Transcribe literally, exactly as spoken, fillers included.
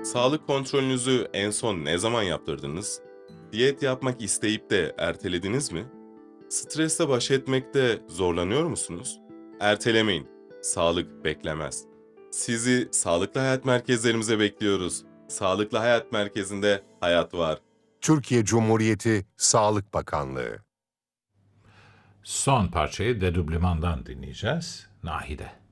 Sağlık kontrolünüzü en son ne zaman yaptırdınız? Diyet yapmak isteyip de ertelediniz mi? Stresle baş etmekte zorlanıyor musunuz? Ertelemeyin. Sağlık beklemez. Sizi sağlıklı hayat merkezlerimize bekliyoruz. Sağlıklı Hayat Merkezi'nde hayat var. Türkiye Cumhuriyeti Sağlık Bakanlığı. Son parçayı Dedubliman'dan dinleyeceğiz. Nahide.